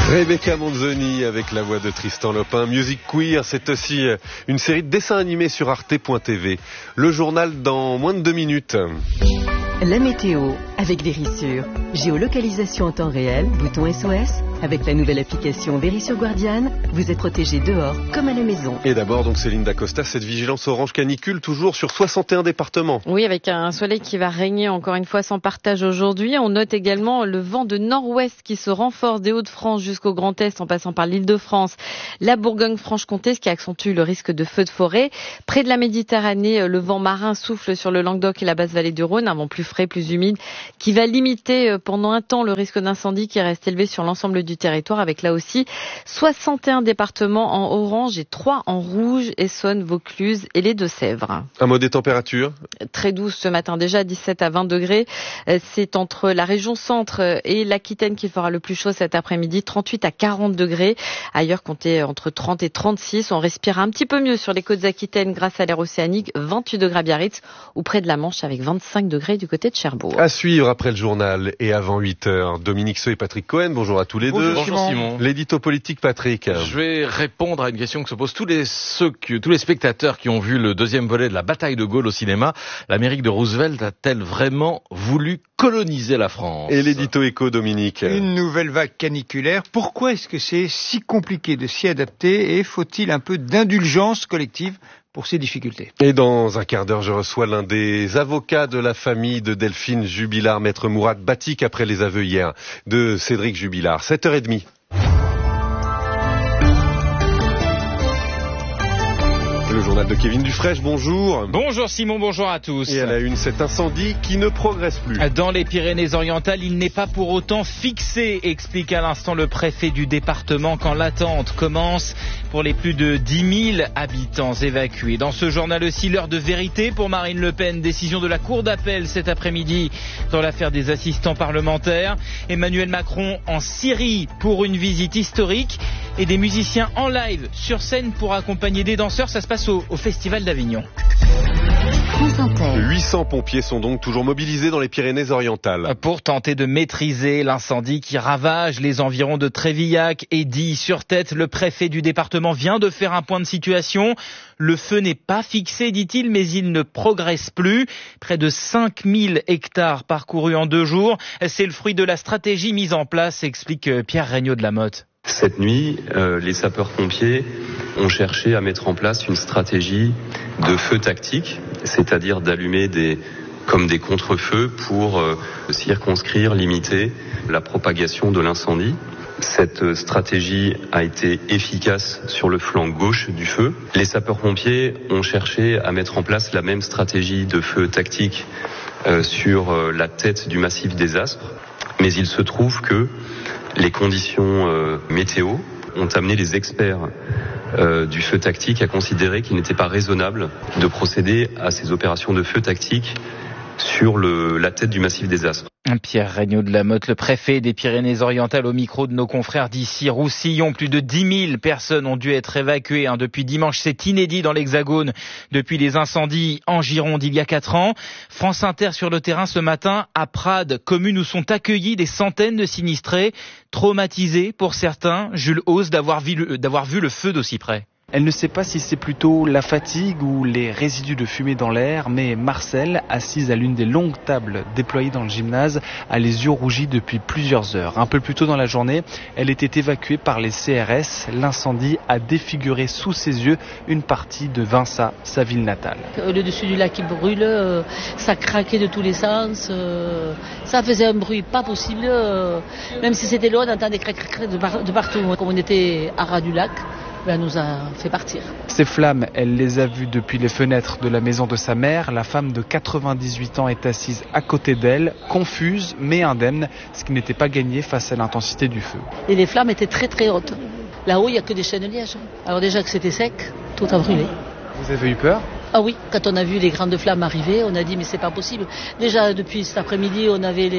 Rebecca Monzoni avec la voix de Tristan Lopin. Music Queer, c'est aussi une série de dessins animés sur arte.tv. Le journal dans moins de 2 minutes. La météo avec Vérissure. Géolocalisation en temps réel, bouton SOS. Avec la nouvelle application Vérissure Guardian, vous êtes protégé dehors comme à la maison. Et d'abord, donc Céline Dacosta, cette vigilance orange canicule toujours sur 61 départements. Oui, avec un soleil qui va régner encore une fois sans partage aujourd'hui. On note également le vent de nord-ouest qui se renforce des Hauts-de-France jusqu'au Grand Est en passant par l'Île-de-France, la Bourgogne-Franche-Comté, ce qui accentue le risque de feux de forêt. Près de la Méditerranée, le vent marin souffle sur le Languedoc et la basse vallée du Rhône, un vent plus frais, plus humide, qui va limiter pendant un temps le risque d'incendie qui reste élevé sur l'ensemble du territoire, avec là aussi 61 départements en orange et 3 en rouge, Essonne, Vaucluse et les Deux-Sèvres. Un mot des températures ? Très douce ce matin déjà, 17 à 20 degrés. C'est entre la région centre et l'Aquitaine qu'il fera le plus chaud cet après-midi, 38 à 40 degrés. Ailleurs, comptez entre 30 et 36. On respire un petit peu mieux sur les côtes aquitaines grâce à l'air océanique, 28 degrés à Biarritz ou près de la Manche avec 25 degrés du côté de Cherbourg. À suivre après le journal et avant 8h. Dominique Seux et Patrick Cohen, bonjour à tous les deux. Bonjour Simon. L'édito politique, Patrick. Je vais répondre à une question que se posent tous les spectateurs qui ont vu le deuxième volet de la bataille de Gaulle au cinéma. L'Amérique de Roosevelt a-t-elle vraiment voulu coloniser la France ? Et l'édito éco, Dominique. Une nouvelle vague caniculaire. Pourquoi est-ce que c'est si compliqué de s'y adapter et faut-il un peu d'indulgence collective pour ces difficultés? Et dans un quart d'heure, je reçois l'un des avocats de la famille de Delphine Jubilard, maître Mourad Batik, après les aveux hier de Cédric Jubilard. 7h30. Le journal de Kevin Dufraîche, bonjour. Bonjour Simon, bonjour à tous. Et à la une, cet incendie qui ne progresse plus. Dans les Pyrénées-Orientales, il n'est pas pour autant fixé, explique à l'instant le préfet du département quand l'attente commence pour les plus de 10 000 habitants évacués. Dans ce journal aussi, l'heure de vérité pour Marine Le Pen, décision de la Cour d'appel cet après-midi dans l'affaire des assistants parlementaires. Emmanuel Macron en Syrie pour une visite historique et des musiciens en live sur scène pour accompagner des danseurs. Ça se passe au Festival d'Avignon. 800 pompiers sont donc toujours mobilisés dans les Pyrénées-Orientales. Pour tenter de maîtriser l'incendie qui ravage les environs de Trévillac et Die-sur-Tête. Le préfet du département vient de faire un point de situation. Le feu n'est pas fixé, dit-il, mais il ne progresse plus. Près de 5000 hectares parcourus en 2 jours. C'est le fruit de la stratégie mise en place, explique Pierre Regnault de la Motte. Cette nuit, les sapeurs-pompiers ont cherché à mettre en place une stratégie de feu tactique, c'est-à-dire d'allumer comme des contre-feux pour circonscrire, limiter la propagation de l'incendie. Cette stratégie a été efficace sur le flanc gauche du feu. Les sapeurs-pompiers ont cherché à mettre en place la même stratégie de feu tactique sur la tête du massif des Aspres, mais il se trouve que les conditions météo ont amené les experts du feu tactique à considérer qu'il n'était pas raisonnable de procéder à ces opérations de feu tactique sur la tête du massif des Aspres. Pierre Regnault de la Motte, le préfet des Pyrénées-Orientales, au micro de nos confrères d'ici Roussillon. Plus de 10 000 personnes ont dû être évacuées depuis dimanche. C'est inédit dans l'Hexagone depuis les incendies en Gironde il y a 4 ans. France Inter sur le terrain ce matin à Prades, commune où sont accueillis des centaines de sinistrés, traumatisés pour certains. Jules Hauss d'avoir vu le feu d'aussi près. Elle ne sait pas si c'est plutôt la fatigue ou les résidus de fumée dans l'air, mais Marcel, assise à l'une des longues tables déployées dans le gymnase, a les yeux rougis depuis plusieurs heures. Un peu plus tôt dans la journée, elle était évacuée par les CRS. L'incendie a défiguré sous ses yeux une partie de Vinça, sa ville natale. Le dessus du lac qui brûle, ça craquait de tous les sens, ça faisait un bruit pas possible, même si c'était loin, on entendait crac de partout. Comme on était à ras du lac, elle nous a fait partir. Ces flammes, elle les a vues depuis les fenêtres de la maison de sa mère. La femme de 98 ans est assise à côté d'elle, confuse mais indemne, ce qui n'était pas gagné face à l'intensité du feu. Et les flammes étaient très très hautes. Là-haut, il n'y a que des chênes de liège. Alors déjà que c'était sec, tout a brûlé. Vous avez eu peur ? Ah oui, quand on a vu les grandes flammes arriver, on a dit mais c'est pas possible. Déjà depuis cet après-midi, on avait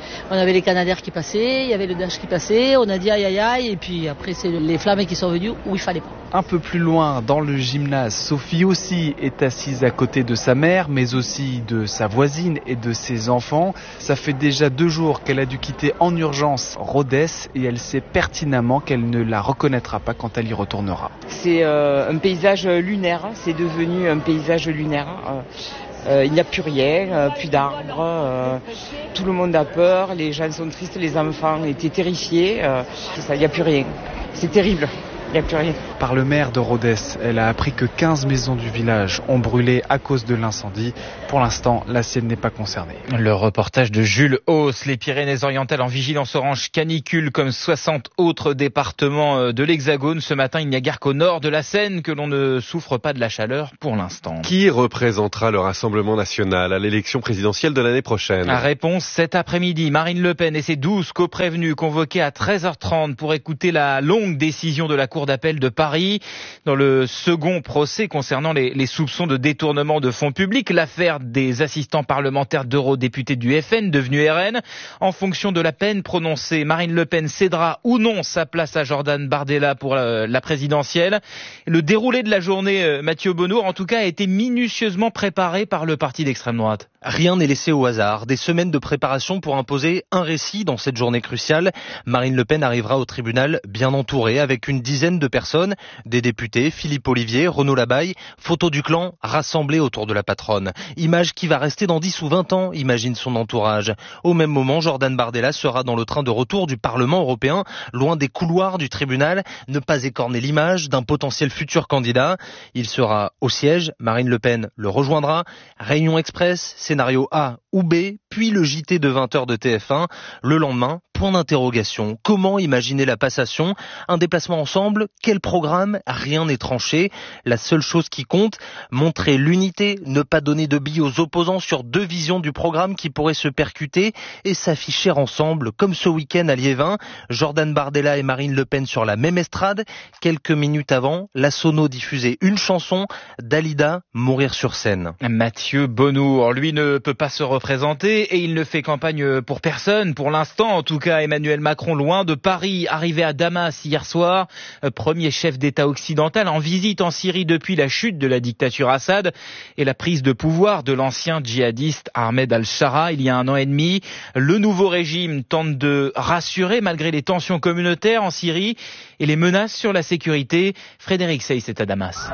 les Canadair qui passaient, il y avait le Dash qui passait, on a dit aïe aïe aïe, et puis après c'est les flammes qui sont venues où il fallait pas. Un peu plus loin, dans le gymnase, Sophie aussi est assise à côté de sa mère, mais aussi de sa voisine et de ses enfants. Ça fait déjà 2 jours qu'elle a dû quitter en urgence Rodez et elle sait pertinemment qu'elle ne la reconnaîtra pas quand elle y retournera. C'est un paysage lunaire, c'est devenu un paysage lunaire. Il n'y a plus rien, plus d'arbres, tout le monde a peur, les gens sont tristes, les enfants étaient terrifiés, il n'y a plus rien. C'est terrible. Il n'y a plus rien. Par le maire de Rodez, elle a appris que 15 maisons du village ont brûlé à cause de l'incendie. Pour l'instant, la sienne n'est pas concernée. Le reportage de Jules Hauss. Les Pyrénées-Orientales en vigilance orange canicule comme 60 autres départements de l'Hexagone. Ce matin, il n'y a guère qu'au nord de la Seine que l'on ne souffre pas de la chaleur pour l'instant. Qui représentera le Rassemblement national à l'élection présidentielle de l'année prochaine? La réponse cet après-midi. Marine Le Pen et ses 12 coprévenus convoqués à 13h30 pour écouter la longue décision de la Cour d'appel de Paris dans le second procès concernant les soupçons de détournement de fonds publics, l'affaire des assistants parlementaires d'eurodéputés du FN devenus RN. En fonction de la peine prononcée, Marine Le Pen cédera ou non sa place à Jordan Bardella pour la présidentielle. Le déroulé de la journée, Mathieu Bonneau, en tout cas, a été minutieusement préparé par le parti d'extrême droite. Rien n'est laissé au hasard. Des semaines de préparation pour imposer un récit dans cette journée cruciale. Marine Le Pen arrivera au tribunal bien entourée avec une dizaine de personnes, des députés, Philippe Ollivier, Renaud Labaille, photo du clan rassemblés autour de la patronne. Image qui va rester dans 10 ou 20 ans, imagine son entourage. Au même moment, Jordan Bardella sera dans le train de retour du Parlement européen, loin des couloirs du tribunal, ne pas écorner l'image d'un potentiel futur candidat. Il sera au siège, Marine Le Pen le rejoindra. Réunion express, scénario A ou B, puis le JT de 20h de TF1. Le lendemain, point d'interrogation. Comment imaginer la passation? Un déplacement ensemble? Quel programme? Rien n'est tranché. La seule chose qui compte, montrer l'unité, ne pas donner de billes aux opposants sur 2 visions du programme qui pourraient se percuter et s'afficher ensemble, comme ce week-end à Liévin. Jordan Bardella et Marine Le Pen sur la même estrade. Quelques minutes avant, la Sono diffusait une chanson, Dalida, Mourir sur scène. Mathieu Bonneau, lui ne peut pas se représenter et il ne fait campagne pour personne. Pour l'instant, en tout cas, Emmanuel Macron, loin de Paris, arrivé à Damas hier soir, premier chef d'État occidental en visite en Syrie depuis la chute de la dictature Assad et la prise de pouvoir de l'ancien djihadiste Ahmed al-Shara il y a 1 an et demi. Le nouveau régime tente de rassurer malgré les tensions communautaires en Syrie et les menaces sur la sécurité. Frédéric Seyss est à Damas.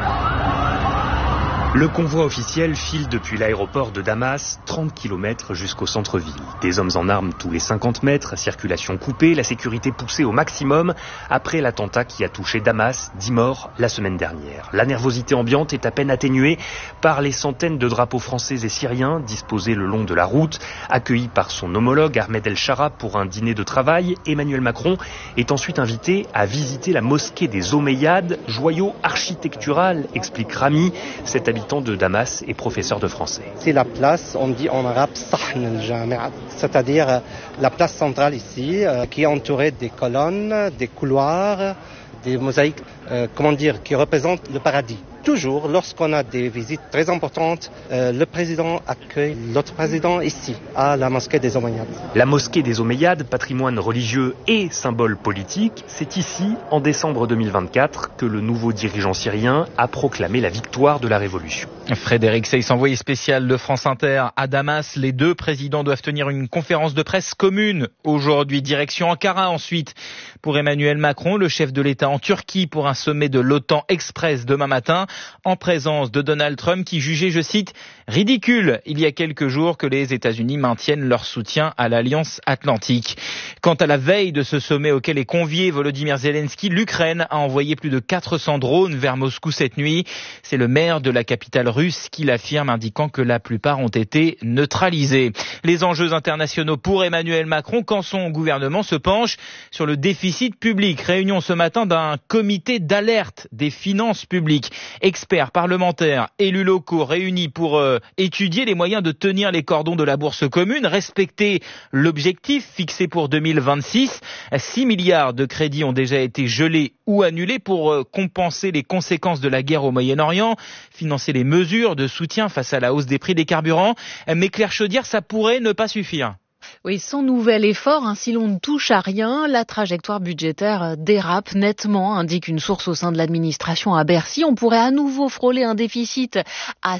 Le convoi officiel file depuis l'aéroport de Damas, 30 km jusqu'au centre-ville. Des hommes en armes tous les 50 mètres, circulation coupée, la sécurité poussée au maximum après l'attentat qui a touché Damas, 10 morts la semaine dernière. La nervosité ambiante est à peine atténuée par les centaines de drapeaux français et syriens disposés le long de la route. Accueilli par son homologue Ahmed El-Shara pour un dîner de travail, Emmanuel Macron est ensuite invité à visiter la mosquée des Omeyyades, joyau architectural, explique Rami, cet habitant de Damas et professeur de français. C'est la place, on dit en arabe, Sahn al-Jami'a, c'est-à-dire la place centrale ici, qui est entourée des colonnes, des couloirs, des mosaïques, qui représentent le paradis. Toujours, lorsqu'on a des visites très importantes, le président accueille l'autre président ici, à la mosquée des Omeyyades. La mosquée des Omeyyades, patrimoine religieux et symbole politique, c'est ici, en décembre 2024, que le nouveau dirigeant syrien a proclamé la victoire de la révolution. Frédéric Seyss, envoyé spécial de France Inter à Damas. Les 2 présidents doivent tenir une conférence de presse commune aujourd'hui. Direction Ankara ensuite pour Emmanuel Macron, le chef de l'État en Turquie pour un sommet de l'OTAN Express demain matin, en présence de Donald Trump qui jugeait, je cite, ridicule il y a quelques jours que les États-Unis maintiennent leur soutien à l'Alliance Atlantique. Quant à la veille de ce sommet auquel est convié Volodymyr Zelensky, l'Ukraine a envoyé plus de 400 drones vers Moscou cette nuit. C'est le maire de la capitale russe qui l'affirme, indiquant que la plupart ont été neutralisés. Les enjeux internationaux pour Emmanuel Macron quand son gouvernement se penche sur le déficit public. Réunion ce matin d'un un comité d'alerte des finances publiques. Experts, parlementaires, élus locaux réunis pour étudier les moyens de tenir les cordons de la bourse commune, respecter l'objectif fixé pour 2026. 6 milliards de crédits ont déjà été gelés ou annulés pour compenser les conséquences de la guerre au Moyen-Orient, financer les mesures de soutien face à la hausse des prix des carburants. Mais Claire Chaudière, ça pourrait ne pas suffire. Oui, sans nouvel effort, si l'on ne touche à rien, la trajectoire budgétaire dérape nettement, indique une source au sein de l'administration à Bercy. On pourrait à nouveau frôler un déficit à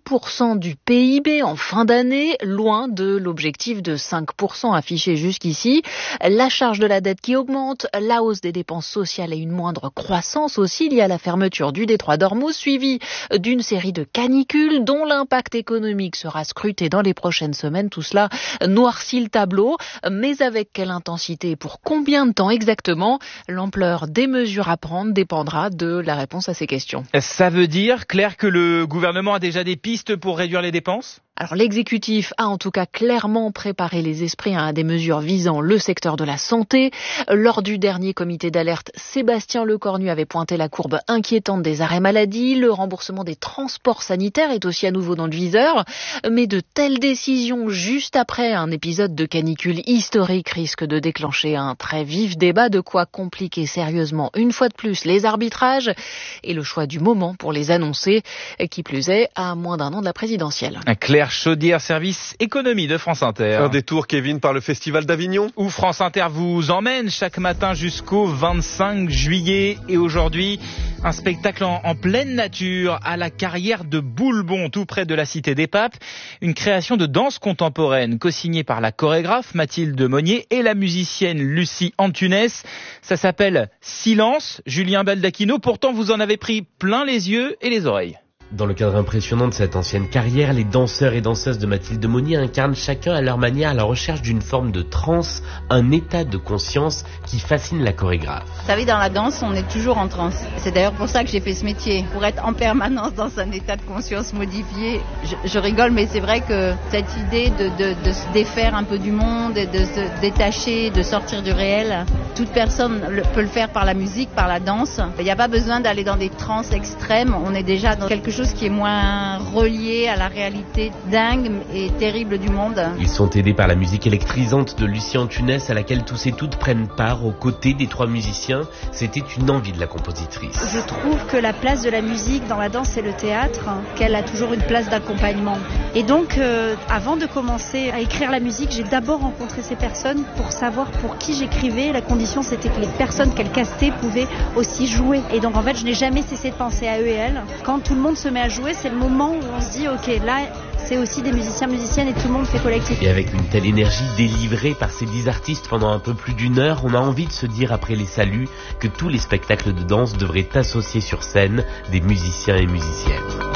6% du PIB en fin d'année, loin de l'objectif de 5% affiché jusqu'ici. La charge de la dette qui augmente, la hausse des dépenses sociales et une moindre croissance aussi liée à la fermeture du détroit d'Ormuz, suivie d'une série de canicules dont l'impact économique sera scruté dans les prochaines semaines. Tout cela noircit le tableau, mais avec quelle intensité et pour combien de temps exactement? L'ampleur des mesures à prendre dépendra de la réponse à ces questions. Ça veut dire, Claire, que le gouvernement a déjà des pistes pour réduire les dépenses ? Alors l'exécutif a en tout cas clairement préparé les esprits à des mesures visant le secteur de la santé. Lors du dernier comité d'alerte, Sébastien Lecornu avait pointé la courbe inquiétante des arrêts maladie. Le remboursement des transports sanitaires est aussi à nouveau dans le viseur. Mais de telles décisions juste après un épisode de canicule historique risquent de déclencher un très vif débat, de quoi compliquer sérieusement une fois de plus les arbitrages et le choix du moment pour les annoncer, qui plus est à moins d'un an de la présidentielle. Claire Chaudière, service économie de France Inter. Un détour, Kevin, par le Festival d'Avignon, où France Inter vous emmène chaque matin jusqu'au 25 juillet. Et aujourd'hui, un spectacle en pleine nature à la carrière de Boulbon, tout près de la Cité des Papes. Une création de danse contemporaine co-signée par la chorégraphe Mathilde Monnier et la musicienne Lucie Antunes. Ça s'appelle Silence. Julien Baldacchino, pourtant vous en avez pris plein les yeux et les oreilles. Dans le cadre impressionnant de cette ancienne carrière, les danseurs et danseuses de Mathilde Monnier incarnent chacun à leur manière la recherche d'une forme de transe, un état de conscience qui fascine la chorégraphe. Vous savez, dans la danse, on est toujours en transe. C'est d'ailleurs pour ça que j'ai fait ce métier, pour être en permanence dans un état de conscience modifié. Je rigole, mais c'est vrai que cette idée de se défaire un peu du monde et de se détacher, de sortir du réel, toute personne peut le faire par la musique, par la danse. Il n'y a pas besoin d'aller dans des transes extrêmes, on est déjà dans quelque chose qui est moins relié à la réalité dingue et terrible du monde. Ils sont aidés par la musique électrisante de Lucie Antunes, à laquelle tous et toutes prennent part aux côtés des 3 musiciens. C'était une envie de la compositrice. Je trouve que la place de la musique dans la danse et le théâtre, qu'elle a toujours une place d'accompagnement. Et donc, avant de commencer à écrire la musique, j'ai d'abord rencontré ces personnes pour savoir pour qui j'écrivais. La condition, c'était que les personnes qu'elles castaient pouvaient aussi jouer. Et donc, en fait, je n'ai jamais cessé de penser à eux et elles. Quand tout le monde se met à jouer, c'est le moment où on se dit ok, là c'est aussi des musiciens, musiciennes et tout le monde fait collectif. Et avec une telle énergie délivrée par ces 10 artistes pendant un peu plus d'1 heure, on a envie de se dire après les saluts que tous les spectacles de danse devraient associer sur scène des musiciens et musiciennes.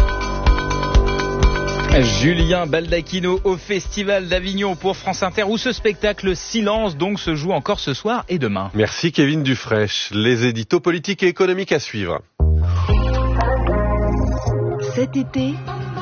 Julien Baldacchino au Festival d'Avignon pour France Inter, où ce spectacle Silence donc se joue encore ce soir et demain. Merci Kevin Dufraîche. Les éditos politiques et économiques à suivre. Cet été,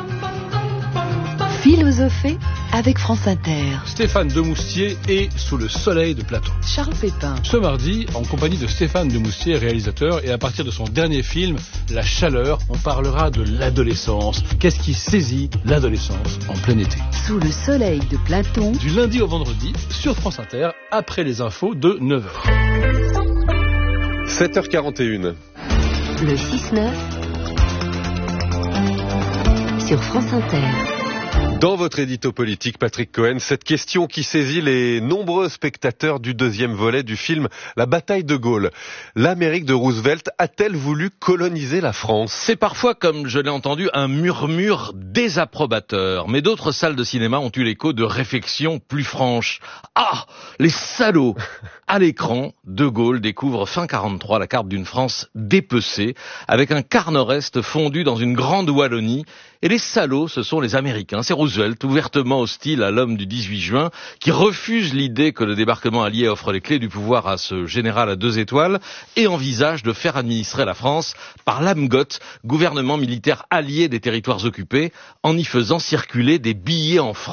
philosophée avec France Inter. Stéphane Demoustier est sous le soleil de Platon. Charles Pépin. Ce mardi, en compagnie de Stéphane Demoustier, réalisateur, et à partir de son dernier film, La Chaleur, on parlera de l'adolescence. Qu'est-ce qui saisit l'adolescence en plein été? Sous le soleil de Platon. Du lundi au vendredi, sur France Inter, après les infos de 9h. 7h41. Le 6-9. Sur France Inter. Dans votre édito politique, Patrick Cohen, cette question qui saisit les nombreux spectateurs du 2e volet du film La bataille de Gaulle. L'Amérique de Roosevelt a-t-elle voulu coloniser la France? C'est parfois, comme je l'ai entendu, un murmure désapprobateur. Mais d'autres salles de cinéma ont eu l'écho de réflexions plus franches. Ah, les salauds! À l'écran, De Gaulle découvre fin 43 la carte d'une France dépecée, avec un quart nord-est fondu dans une grande Wallonie. Et les salauds, ce sont les Américains. C'est Roosevelt, ouvertement hostile à l'homme du 18 juin, qui refuse l'idée que le débarquement allié offre les clés du pouvoir à ce général à 2 étoiles, et envisage de faire administrer la France par l'AMGOT, gouvernement militaire allié des territoires occupés, en y faisant circuler des billets en francs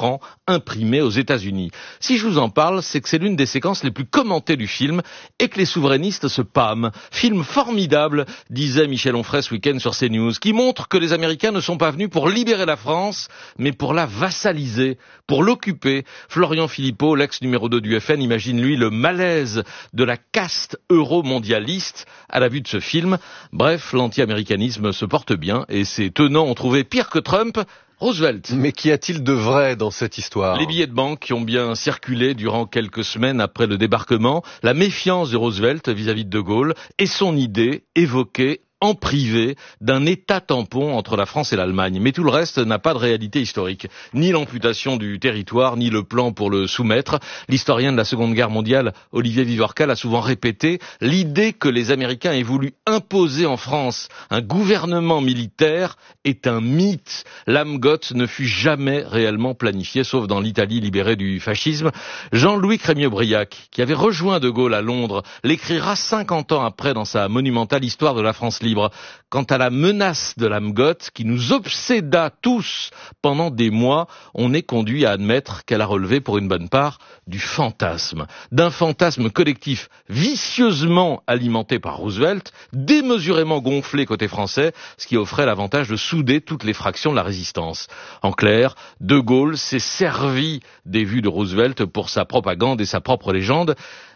imprimé aux États-Unis. Si je vous en parle, c'est que c'est l'une des séquences les plus commentées du film et que les souverainistes se pâment. Film formidable, disait Michel Onfray ce week-end sur CNews, qui montre que les Américains ne sont pas venus pour libérer la France, mais pour la vassaliser, pour l'occuper. Florian Philippot, l'ex-numéro 2 du FN, imagine lui le malaise de la caste euro-mondialiste à la vue de ce film. Bref, l'anti-américanisme se porte bien et ses tenants ont trouvé pire que Trump, Roosevelt. Mais qu'y a-t-il de vrai dans cette histoire ? Les billets de banque qui ont bien circulé durant quelques semaines après le débarquement, la méfiance de Roosevelt vis-à-vis de Gaulle et son idée évoquée en privé d'un État tampon entre la France et l'Allemagne. Mais tout le reste n'a pas de réalité historique. Ni l'amputation du territoire, ni le plan pour le soumettre. L'historien de la Seconde Guerre mondiale, Olivier Vivorcal, a souvent répété l'idée que les Américains aient voulu imposer en France un gouvernement militaire est un mythe. L'Amgot ne fut jamais réellement planifié, sauf dans l'Italie libérée du fascisme. Jean-Louis Crémieux-Briac, qui avait rejoint De Gaulle à Londres, l'écrira 50 ans après dans sa monumentale Histoire de la France libre. Quant à la menace de l'Amgot, qui nous obséda tous pendant des mois, on est conduit à admettre qu'elle a relevé pour une bonne part du fantasme. D'un fantasme collectif vicieusement alimenté par Roosevelt, démesurément gonflé côté français, ce qui offrait l'avantage de souder toutes les fractions de la résistance. En clair, De Gaulle s'est servi des vues de Roosevelt pour sa propagande et sa propre légende.